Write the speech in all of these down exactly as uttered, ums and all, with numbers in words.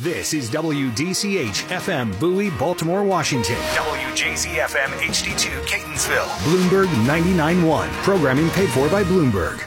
This is W D C H F M Bowie, Baltimore, Washington. W J Z F M H D two Catonsville. Bloomberg ninety-nine point one. Programming paid for by Bloomberg.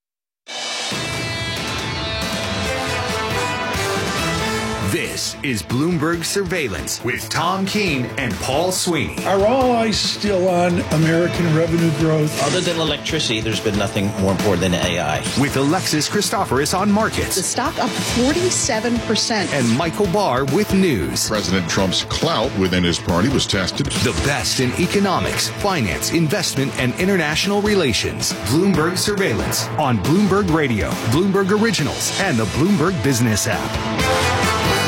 This is Bloomberg Surveillance with Tom Keene and Paul Sweeney. Are all eyes still on American revenue growth? Other than electricity, there's been nothing more important than A I. With Alexis Christoforous on markets. The stock up forty-seven percent. And Michael Barr with news. President Trump's clout within his party was tested. The best in economics, finance, investment, and international relations. Bloomberg Surveillance on Bloomberg Radio, Bloomberg Originals, and the Bloomberg Business app.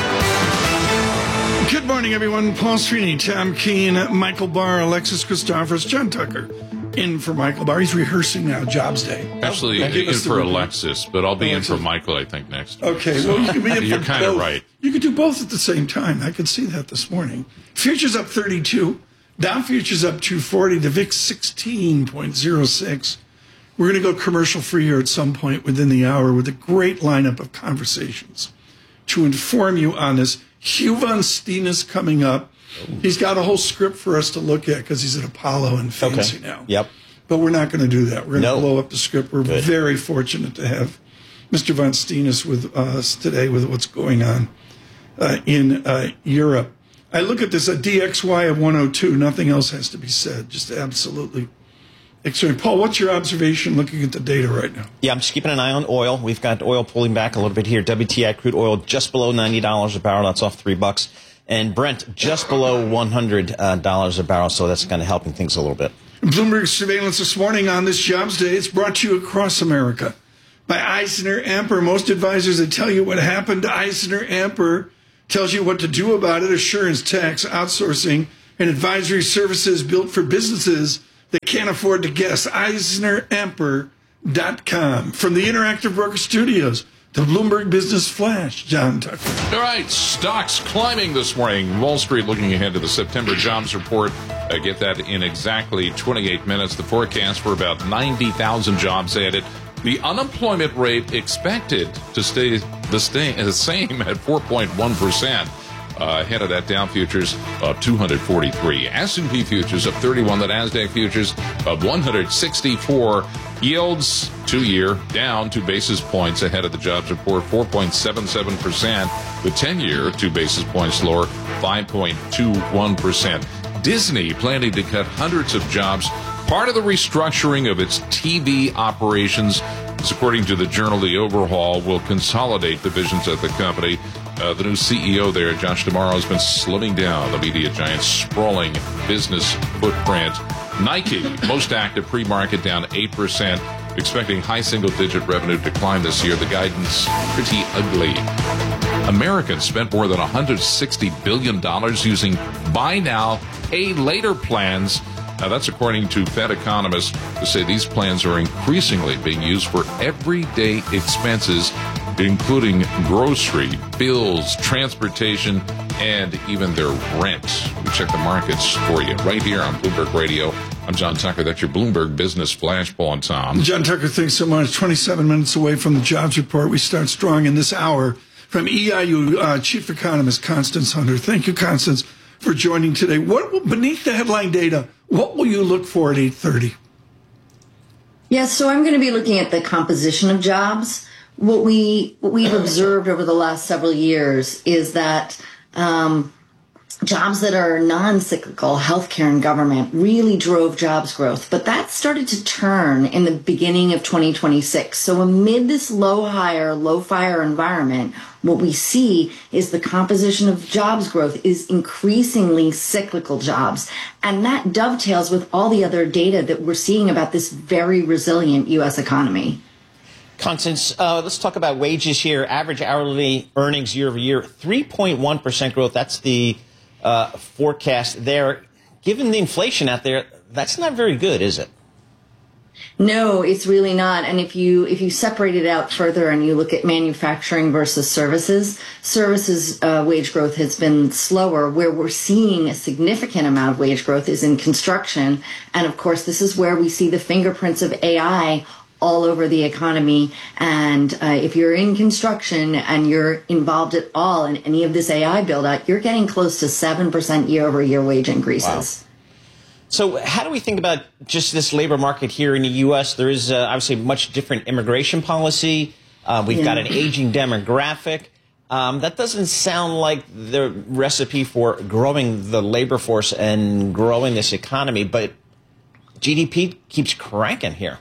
Good morning, everyone. Paul Sweeney, Tom Keene, Michael Barr, Alexis Christoforous, John Tucker. In for Michael Barr. He's rehearsing now, Jobs Day. Actually, in for Alexis, but I'll be Alexis. in for Michael, I think, next. Okay, well, you can be in You're for kind of both. right. You could do both at the same time. I could see that this morning. Futures up thirty-two. Dow futures up two forty. The V I X sixteen point oh six. We're going to go commercial free here at some point within the hour with a great lineup of conversations to inform you on this. Hugh Von Steenis coming up. He's got a whole script for us to look at because he's at Apollo and fancy okay. now. Yep. But we're not going to do that. We're going to no. blow up the script. We're Good. very fortunate to have Mister Von Steenis with us today with what's going on uh, in uh, Europe. I look at this, a D X Y of one oh two. Nothing else has to be said. Just absolutely extreme. Paul, what's your observation looking at the data right now? Yeah, I'm just keeping an eye on oil. We've got oil pulling back a little bit here. W T I crude oil just below ninety dollars a barrel. That's off three bucks. And Brent just below one hundred dollars a barrel. So that's kind of helping things a little bit. Bloomberg Surveillance this morning on this Jobs Day. It's brought to you across America by Eisner Amper. Most advisors that tell you what happened to Eisner Amper tells you what to do about it. Assurance, tax, outsourcing, and advisory services built for businesses that can't afford to guess. Eisner Amper dot com. From the Interactive Broker Studios to Bloomberg Business Flash, John Tucker. All right, stocks climbing this morning. Wall Street looking ahead to the September jobs report. Uh, get that in exactly twenty-eight minutes. The forecast for about ninety thousand jobs added. The unemployment rate expected to stay the, stay, the same at four point one percent. Uh, ahead of that, Dow futures up two hundred forty-three. S and P futures up thirty-one. The NASDAQ futures up one hundred sixty-four. Yields, two-year, down two basis points ahead of the jobs report, four point seven seven percent. The ten-year, two basis points lower, five point two one percent. Disney planning to cut hundreds of jobs. Part of the restructuring of its T V operations, according to the Journal, the overhaul will consolidate divisions at the company. Uh, the new C E O there, Josh D'Amaro, has been slimming down the media giant's sprawling business footprint. Nike, most active pre-market, down eight percent, expecting high single-digit revenue decline this year. The guidance, pretty ugly. Americans spent more than one hundred sixty billion dollars using buy now, pay later plans. Now, that's according to Fed economists who say these plans are increasingly being used for everyday expenses, including grocery, bills, transportation, and even their rent. We check the markets for you right here on Bloomberg Radio. I'm John Tucker. That's your Bloomberg Business Flash, Paul and Tom. John Tucker, thanks so much. twenty-seven minutes away from the jobs report. We start strong in this hour. From E I U, uh, Chief Economist Constance Hunter. Thank you, Constance, for joining today. What will, beneath the headline data, what will you look for at eight thirty? Yeah, so I'm going to be looking at the composition of jobs. What we what we've observed over the last several years is that um, jobs that are non-cyclical, healthcare and government, really drove jobs growth. But that started to turn in the beginning of twenty twenty-six. So amid this low hire, low fire environment, what we see is the composition of jobs growth is increasingly cyclical jobs. And that dovetails with all the other data that we're seeing about this very resilient U S economy. Constance, uh, let's talk about wages here. Average hourly earnings year over year, three point one percent growth. That's the uh, forecast there. Given the inflation out there, that's not very good, is it? No, it's really not. And if you if you separate it out further and you look at manufacturing versus services, services uh, wage growth has been slower. Where we're seeing a significant amount of wage growth is in construction. And of course, this is where we see the fingerprints of A I all over the economy. And uh, if you're in construction and you're involved at all in any of this A I build out, you're getting close to seven percent year over year wage increases. Wow. So how do we think about just this labor market here in the U S? There is uh, obviously much different immigration policy. Uh, we've yeah. got an aging demographic. Um, that doesn't sound like the recipe for growing the labor force and growing this economy, but G D P keeps cranking here.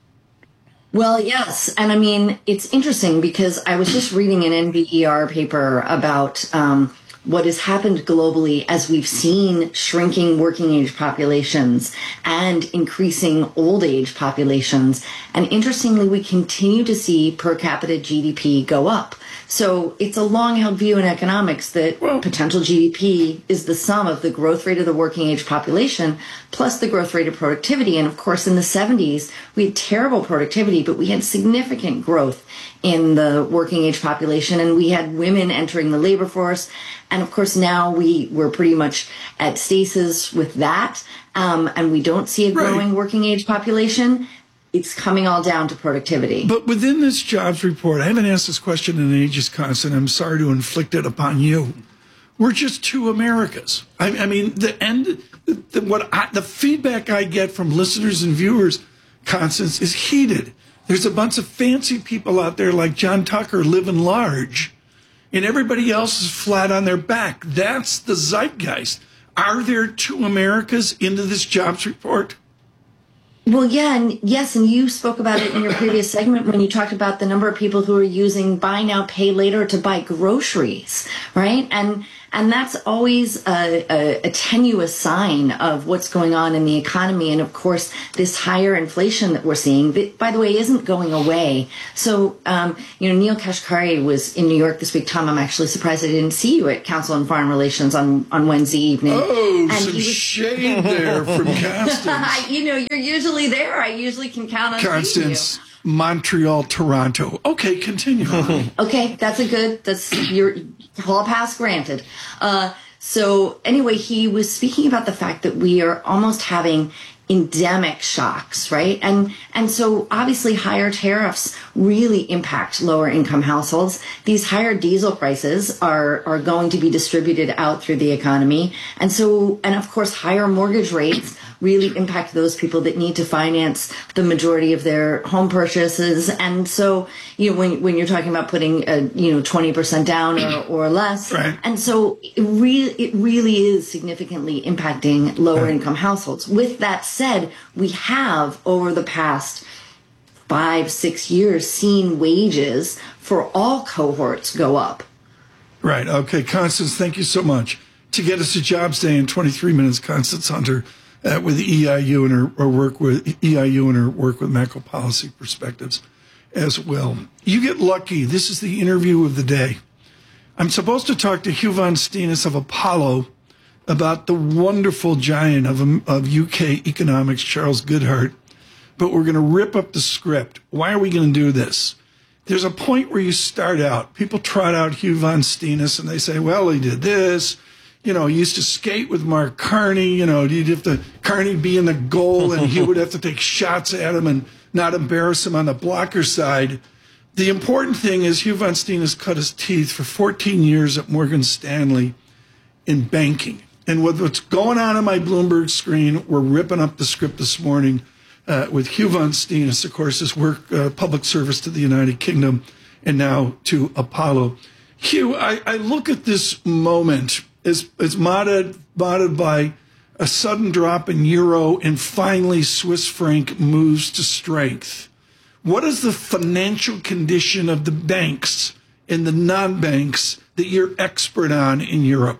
Well, yes. And I mean, it's interesting because I was just reading an N V E R paper about um, what has happened globally as we've seen shrinking working age populations and increasing old age populations. And interestingly, we continue to see per capita G D P go up. So it's a long-held view in economics that well, potential G D P is the sum of the growth rate of the working age population plus the growth rate of productivity. And of course, in the seventies, we had terrible productivity, but we had significant growth in the working age population, and we had women entering the labor force. And of course, now we, we're pretty much at stasis with that, um, and we don't see a growing right. working age population. It's coming all down to productivity. But within this jobs report, I haven't asked this question in ages, Constant. I'm sorry to inflict it upon you. We're just two Americas. I, I mean, the end, the, the, what I, the feedback I get from listeners and viewers, Constance, is heated. There's a bunch of fancy people out there like John Tucker living large, and everybody else is flat on their back. That's the zeitgeist. Are there two Americas into this jobs report? Well, yeah, and yes, and you spoke about it in your previous segment when you talked about the number of people who are using buy now, pay later to buy groceries, right? And and that's always a, a, a tenuous sign of what's going on in the economy. And of course, this higher inflation that we're seeing, that, by the way, isn't going away. So, um, you know, Neil Kashkari was in New York this week. Tom, I'm actually surprised I didn't see you at Council on Foreign Relations on, on Wednesday evening. Oh, and some was, shade there from Constance. You know, you're usually there. I usually can count on Constance. seeing you. Montreal, Toronto. Okay, continue. Okay, that's a good, that's your hall pass granted. Uh, so anyway, he was speaking about the fact that we are almost having endemic shocks, right? And and so obviously higher tariffs really impact lower income households. These higher diesel prices are are going to be distributed out through the economy. And so, and of course, higher mortgage rates really impact those people that need to finance the majority of their home purchases. And so, you know, when when you're talking about putting a, you know, twenty percent down or, or less. Right. And so it really it really is significantly impacting lower right. income households. With that said, we have over the past five, six years seen wages for all cohorts go up. Right. Okay. Constance, thank you so much. To get us to Jobs Day in twenty-three minutes, Constance Hunter uh, with E I U and her, her work with E I U and her work with Macro Policy Perspectives as well. You get lucky. This is the interview of the day. I'm supposed to talk to Hugh Von Steenis of Apollo about the wonderful giant of, of U K economics, Charles Goodhart, but we're going to rip up the script. Why are we going to do this? There's a point where you start out. People trot out Hugh Von Steenis, and they say, well, he did this. You know, he used to skate with Mark Carney. You know, you'd have to, Carney be in the goal, and he would have to take shots at him and not embarrass him on the blocker side. The important thing is Hugh Von Steenis cut his teeth for fourteen years at Morgan Stanley in banking. And with what's going on on my Bloomberg screen, we're ripping up the script this morning uh, with Hugh Von Steenis, of course, his work, uh, public service to the United Kingdom, and now to Apollo. Hugh, I, I look at this moment as, as modded, modded by a sudden drop in euro and finally Swiss franc moves to strength. What is the financial condition of the banks and the non-banks that you're expert on in Europe?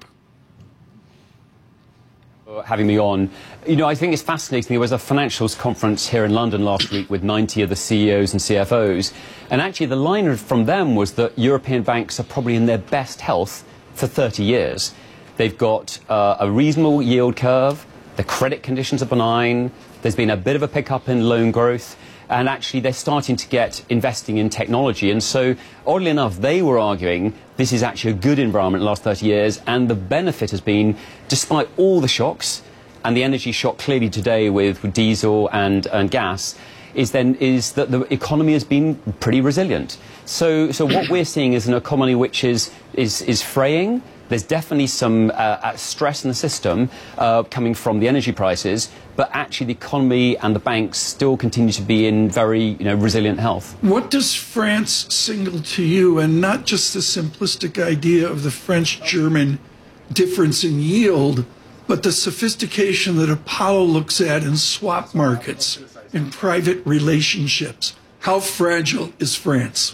Having me on. You know, I think it's fascinating. There was a financials conference here in London last week with ninety of the C E Os and C F Os. And actually the line from them was that European banks are probably in their best health for thirty years. They've got uh, a reasonable yield curve. The credit conditions are benign. There's been a bit of a pickup in loan growth. And actually they're starting to get investing in technology. And so, oddly enough, they were arguing this is actually a good environment in the last thirty years, and the benefit has been, despite all the shocks, and the energy shock clearly today with, with diesel and, and gas, is then is that the economy has been pretty resilient. So, so what we're seeing is an economy which is is is fraying. There's definitely some uh, stress in the system uh, coming from the energy prices, but actually the economy and the banks still continue to be in very, you know, resilient health. What does France signal to you, and not just the simplistic idea of the French-German difference in yield, but the sophistication that Apollo looks at in swap markets, in private relationships? How fragile is France?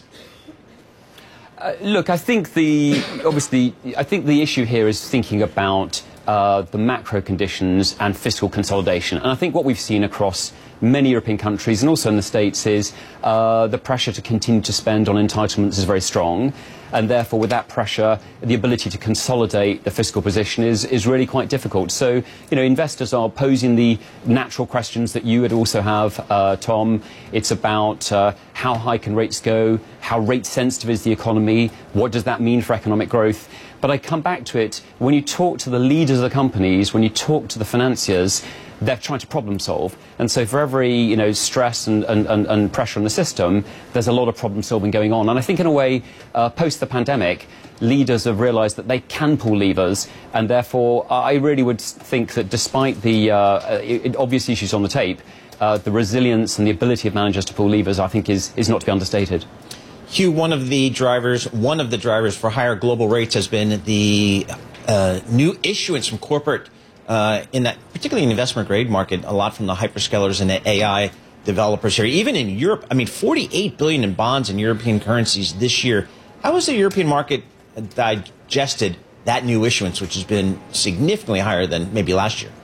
Uh, look, I think the obviously, I think the issue here is thinking about uh, the macro conditions and fiscal consolidation. And I think what we've seen across many European countries and also in the States is uh, the pressure to continue to spend on entitlements is very strong. And therefore, with that pressure, the ability to consolidate the fiscal position is, is really quite difficult. So, you know, investors are posing the natural questions that you would also have, uh, Tom. It's about uh, how high can rates go, how rate sensitive is the economy, what does that mean for economic growth? But I come back to it, when you talk to the leaders of the companies, when you talk to the financiers, they're trying to problem solve. And so for every, you know, stress and, and, and, and pressure on the system, there's a lot of problem solving going on. And I think in a way, uh, post the pandemic, leaders have realised that they can pull levers. And therefore, I really would think that despite the uh, obvious issues on the tape, uh, the resilience and the ability of managers to pull levers, I think, is, is not to be understated. Hugh, one of the drivers, one of the drivers for higher global rates has been the uh, new issuance from corporate Uh, in that, particularly in the investment grade market, a lot from the hyperscalers and the A I developers here. Even in Europe, I mean, forty-eight billion dollars in bonds in European currencies this year. How has the European market digested that new issuance, which has been significantly higher than maybe last year?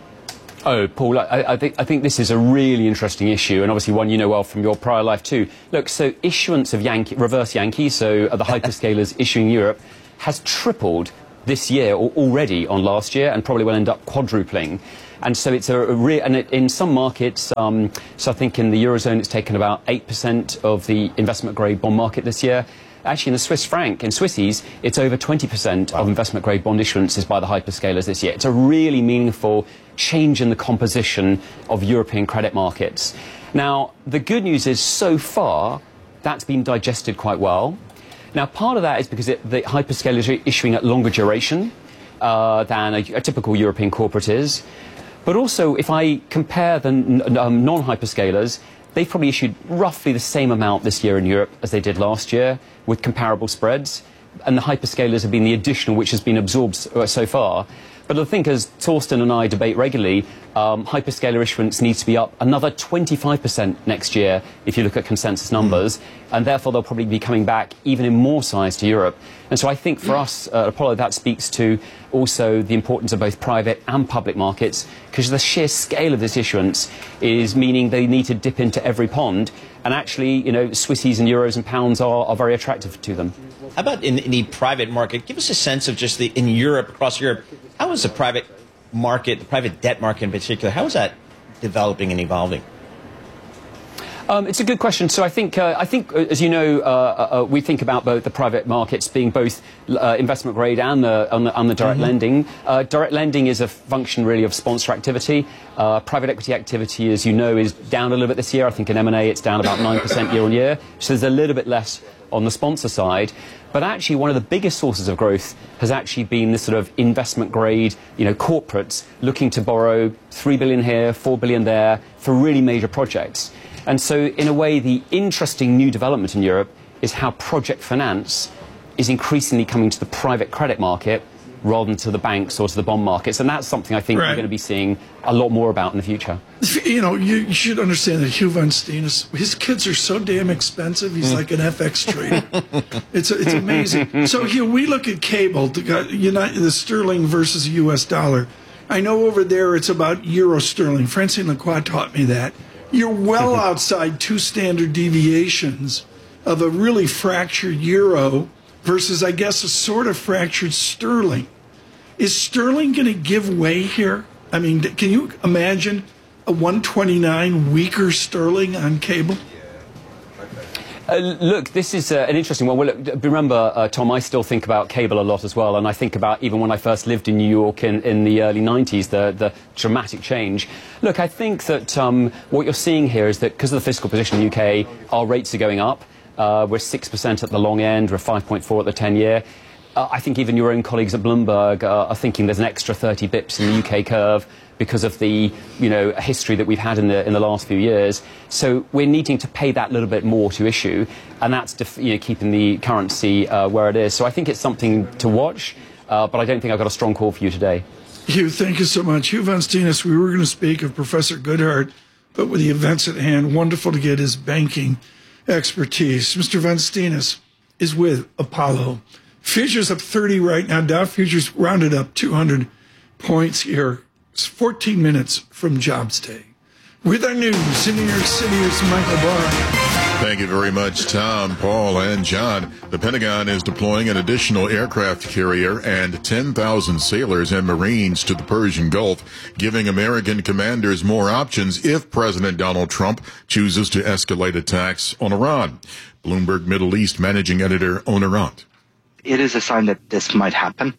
Oh, Paul, I, I, think, I think this is a really interesting issue, and obviously one you know well from your prior life too. Look, so issuance of Yankee, reverse Yankee, so the hyperscalers issuing Europe, has tripled this year or already on last year, and probably will end up quadrupling. And so it's a, a real, and it, in some markets, um, so I think in the Eurozone it's taken about eight percent of the investment grade bond market this year. Actually in the Swiss franc, in Swissies, it's over twenty percent wow. of investment grade bond issuances by the hyperscalers this year. It's a really meaningful change in the composition of European credit markets. Now, the good news is so far that's been digested quite well. Now, part of that is because it, the hyperscalers are issuing at longer duration uh, than a, a typical European corporate is. But also, if I compare the um, non-hyperscalers, they've probably issued roughly the same amount this year in Europe as they did last year, with comparable spreads. And the hyperscalers have been the additional which has been absorbed so, so far. But I think, as Torsten and I debate regularly, um, hyperscaler issuance needs to be up another twenty-five percent next year if you look at consensus numbers, mm. and therefore they'll probably be coming back even in more size to Europe. And so I think for us, uh, Apollo, that speaks to also the importance of both private and public markets, because the sheer scale of this issuance is meaning they need to dip into every pond. And actually, you know, Swissies and euros and pounds are, are very attractive to them. How about in, in the private market? Give us a sense of just the, in Europe, across Europe, how is the private market, the private debt market in particular, how is that developing and evolving? Um, it's a good question. So I think, uh, I think, uh, as you know, uh, uh, we think about both the private markets being both uh, investment grade and the, on the, on the direct mm-hmm. lending. Uh, direct lending is a function really of sponsor activity. Uh, private equity activity, as you know, is down a little bit this year. I think in M and A it's down about nine percent year on year. So there's a little bit less on the sponsor side. But actually, one of the biggest sources of growth has actually been this sort of investment grade, you know, corporates looking to borrow three billion here, four billion there for really major projects. And so, in a way, the interesting new development in Europe is how project finance is increasingly coming to the private credit market rather than to the banks or to the bond markets. And that's something I think right. we're going to be seeing a lot more about in the future. You know, you, you should understand that Hugh Van Steen, is, his kids are so damn expensive, he's like an F X trader. It's, it's amazing. So, Hugh, we look at cable, the, United, the sterling versus the U S dollar. I know over there it's about euro sterling. Francine Lacroix taught me that. You're well outside two standard deviations of a really fractured euro versus, I guess, a sort of fractured sterling. Is sterling going to give way here? I mean, can you imagine a one twenty-nine weaker sterling on cable? Uh, look, this is uh, an interesting one. Well, look, remember, uh, Tom, I still think about cable a lot as well, and I think about even when I first lived in New York in, in the early nineties, the, the dramatic change. Look, I think that um, what you're seeing here is that because of the fiscal position in the U K, our rates are going up. Uh, we're six percent at the long end, we're five point four at the ten-year. Uh, I think even your own colleagues at Bloomberg uh, are thinking there's an extra thirty bips in the U K curve because of the, you know, history that we've had in the in the last few years. So we're needing to pay that little bit more to issue, and that's def you know, keeping the currency uh, where it is. So I think it's something to watch, uh, but I don't think I've got a strong call for you today. Hugh, thank you so much. Hugh Van Steenis, we were going to speak of Professor Goodhart, but with the events at hand, wonderful to get his banking expertise. Mister Van Steenis is with Apollo. Futures up thirty right now. Dow futures rounded up two hundred points here. It's fourteen minutes from Jobs Day. With our news in New York City, it's Michael Barr. Thank you very much, Tom, Paul, and John. The Pentagon is deploying an additional aircraft carrier and ten thousand sailors and Marines to the Persian Gulf, giving American commanders more options if President Donald Trump chooses to escalate attacks on Iran. Bloomberg Middle East managing editor Oner Rant. It is a sign that this might happen.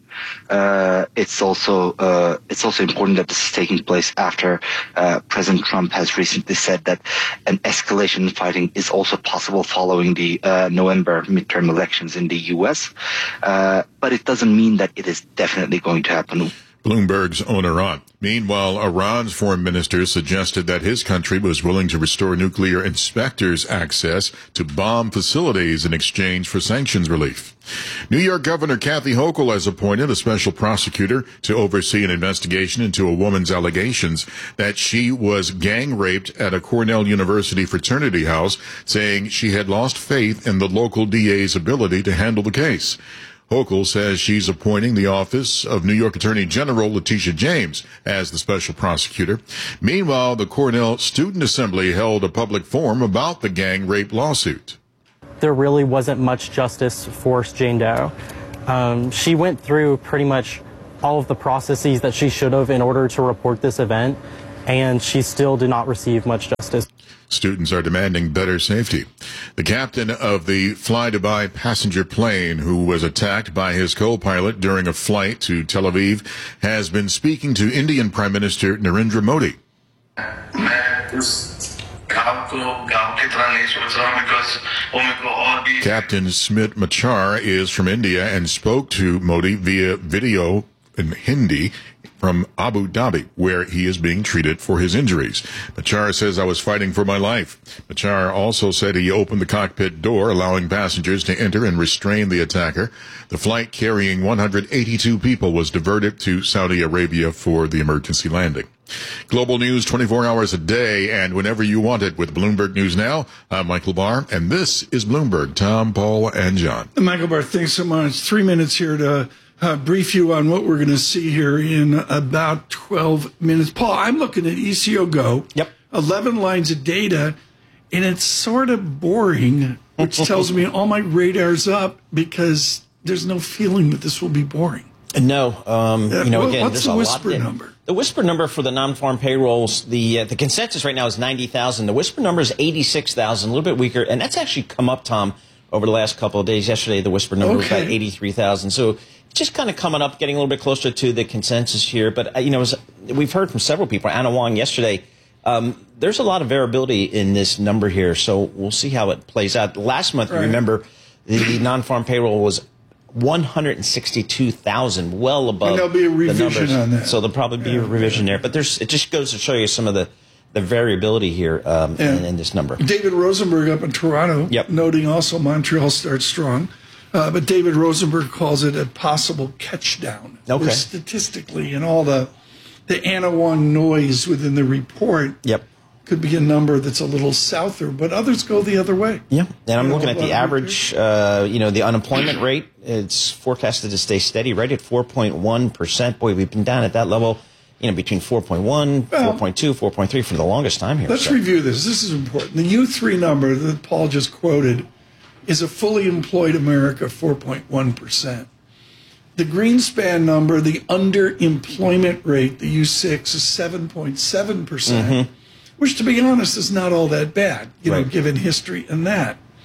Uh, it's also uh, it's also important that this is taking place after uh, President Trump has recently said that an escalation in fighting is also possible following the uh, November midterm elections in the U S. Uh, but it doesn't mean that it is definitely going to happen. Bloomberg's Oner Rant. Meanwhile, Iran's foreign minister suggested that his country was willing to restore nuclear inspectors' access to bomb facilities in exchange for sanctions relief. New York Governor Kathy Hochul has appointed a special prosecutor to oversee an investigation into a woman's allegations that she was gang raped at a Cornell University fraternity house, saying she had lost faith in the local D A's ability to handle the case. Hochul says she's appointing the office of New York Attorney General Letitia James as the special prosecutor. Meanwhile, the Cornell Student Assembly held a public forum about the gang rape lawsuit. There really wasn't much justice for Jane Doe. Um, she went through pretty much all of the processes that she should have in order to report this event, and she still did not receive much justice. Students are demanding better safety. The captain of the Fly-Dubai passenger plane, who was attacked by his co-pilot during a flight to Tel Aviv, has been speaking to Indian Prime Minister Narendra Modi. Captain Smit Machar is from India and spoke to Modi via video in Hindi from Abu Dhabi, where he is being treated for his injuries. Machar says, "I was fighting for my life." Machar also said he opened the cockpit door, allowing passengers to enter and restrain the attacker. The flight carrying one hundred eighty-two people was diverted to Saudi Arabia for the emergency landing. Global news twenty-four hours a day and whenever you want it with Bloomberg News Now. I'm Michael Barr, and this is Bloomberg. Tom, Paul, and John. Michael Barr, thanks so much. Three minutes here to Uh, brief you on what we're going to see here in about twelve minutes. Paul, I'm looking at E C O Go. Yep. eleven lines of data, and it's sort of boring, which tells me all my radar's up because there's no feeling that this will be boring. No. Um, Uh, you know, what- again, what's there's the a whisper lot. number? The whisper number for the non-farm payrolls, the uh, the consensus right now is ninety thousand. The whisper number is eighty-six thousand, a little bit weaker, and that's actually come up, Tom, over the last couple of days. Yesterday, the whisper number was Okay. about eighty-three thousand. So just kind of coming up, getting a little bit closer to the consensus here. But, uh, you know, as we've heard from several people, Anna Wong yesterday, um, there's a lot of variability in this number here. So we'll see how it plays out. Last month, Right. you remember, the non-farm payroll was one hundred sixty-two thousand, well above And there'll be a the revision numbers. on that. So there'll probably be Yeah, a revision yeah. there. But there's it just goes to show you some of the, the variability here um, Yeah. in, in this number. David Rosenberg up in Toronto, Yep. noting also Montreal starts strong. Uh, but David Rosenberg calls it a possible catch down. Okay. Where statistically, and all the the Anna Wong noise within the report Yep. could be a number that's a little souther, but others go the other way. Yeah, and I'm You looking know, at the uh, average, uh, you know, the unemployment rate. It's forecasted to stay steady right at four point one percent. Boy, we've been down at that level, you know, between four point one, Well, four point two, four point three for the longest time here. Let's So- review this. This is important. The U three number that Paul just quoted is a fully employed America, four point one percent. The Greenspan number, the underemployment rate, the U six, is seven point seven percent, which, to be honest, is not all that bad, you know, Right. given history and that.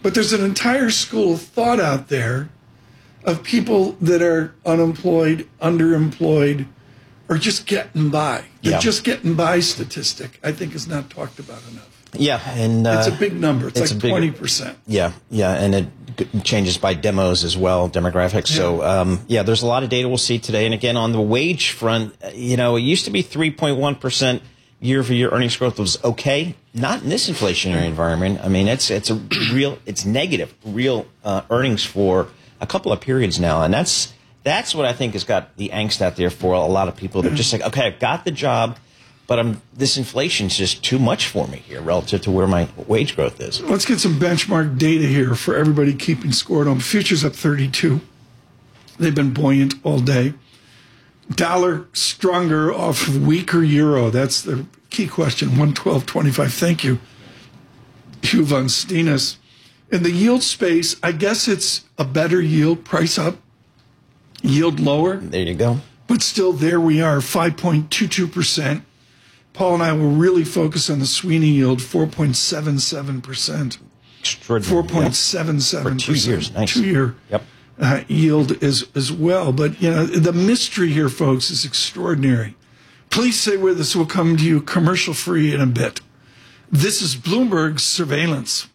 But there's an entire school of thought out there of people that are unemployed, underemployed, or just getting by. The Yeah. just getting by statistic, I think, is not talked about enough. Yeah, and uh, It's a big number. It's, it's like a big- twenty percent. Yeah, yeah, and it g- changes by demos as well, demographics. So, um, yeah, there's a lot of data we'll see today. And again, on the wage front, uh, you know, it used to be three point one percent year-over-year earnings growth was okay. Not in this inflationary environment. I mean, it's it's a real, it's negative, real uh, earnings for a couple of periods now, and that's that's what I think has got the angst out there for a lot of people. They're just like, okay, I've got the job, but I'm, this inflation's just too much for me here relative to where my wage growth is. Let's get some benchmark data here for everybody keeping score at home. Futures up thirty-two. They've been buoyant all day. Dollar stronger off of weaker euro. That's the key question. one twelve twenty-five. Thank you, Hugh von Steenis. In the yield space, I guess it's a better yield, price up, yield lower. There you go. But still, there we are, five point two two percent. Paul and I will really focus on the Sweeney yield, four point seven seven percent. Extraordinary. four point seven seven percent. For two years. Nice. Two-year Yep. uh, yield as, as well. But, you know, the mystery here, folks, is extraordinary. Please stay with us. We'll come to you commercial-free in a bit. This is Bloomberg Surveillance.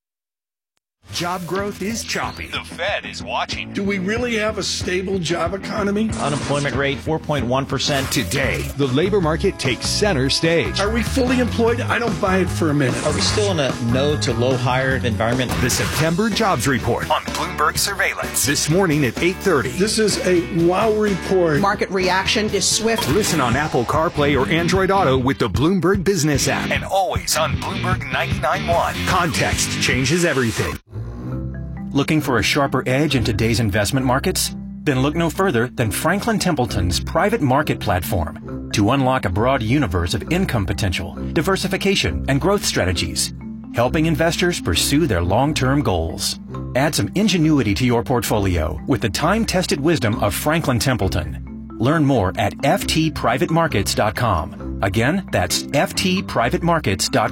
Job growth is choppy. The Fed is watching. Do we really have a stable job economy? Unemployment rate, four point one percent. Today, the labor market takes center stage. Are we fully employed? I don't buy it for a minute. Are we still in a no to low hired environment? The September Jobs Report on Bloomberg Surveillance. This morning at eight thirty. This is a wow report. Market reaction is swift. Listen on Apple CarPlay or Android Auto with the Bloomberg Business app. And always on Bloomberg ninety-nine point one. Context changes everything. Looking for a sharper edge in today's investment markets? Then look no further than Franklin Templeton's private market platform to unlock a broad universe of income potential, diversification, and growth strategies, helping investors pursue their long-term goals. Add some ingenuity to your portfolio with the time-tested wisdom of Franklin Templeton. Learn more at f t private markets dot com. Again, that's f t private markets dot com.